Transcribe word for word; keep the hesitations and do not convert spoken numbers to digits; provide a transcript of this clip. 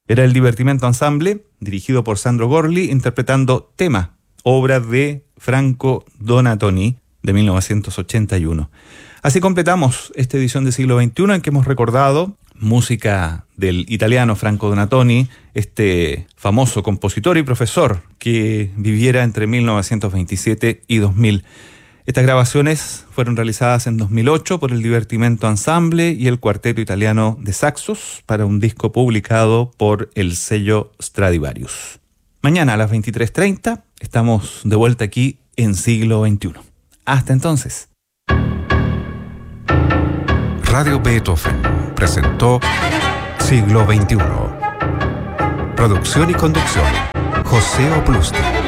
Era el Divertimento Ensemble, dirigido por Sandro Gorli, interpretando Tema, obra de Franco Donatoni, de mil novecientos ochenta y uno. Así completamos esta edición de Siglo veintiuno en que hemos recordado música del italiano Franco Donatoni, este famoso compositor y profesor que viviera entre mil novecientos veintisiete y dos mil. Estas grabaciones fueron realizadas en dos mil ocho por el Divertimento Ensemble y el Cuarteto Italiano de Saxos para un disco publicado por el sello Stradivarius. Mañana a las veintitrés treinta estamos de vuelta aquí en Siglo veintiuno. Hasta entonces. Radio Beethoven presentó Siglo veintiuno. Producción y conducción, José Oplusti.